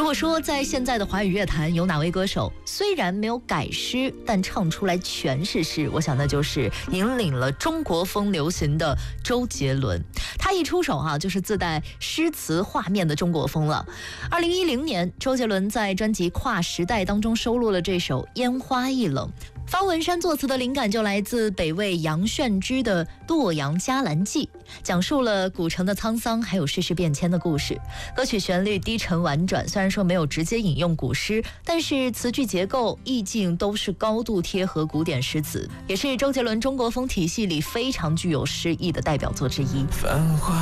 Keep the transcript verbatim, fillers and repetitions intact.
如果说在现在的华语乐坛有哪位歌手虽然没有改诗，但唱出来全是诗，我想那就是引领了中国风流行的周杰伦。他一出手哈、啊，就是自带诗词画面的中国风了。二零一零年，周杰伦在专辑《跨时代》当中收录了这首《烟花易冷》。方文山作词的灵感就来自北魏杨炫之的《洛阳伽蓝记》，讲述了古城的沧桑还有世事变迁的故事。歌曲旋律低沉婉转，虽然说没有直接引用古诗，但是词句结构意境都是高度贴合古典诗词，也是周杰伦中国风体系里非常具有诗意的代表作之一。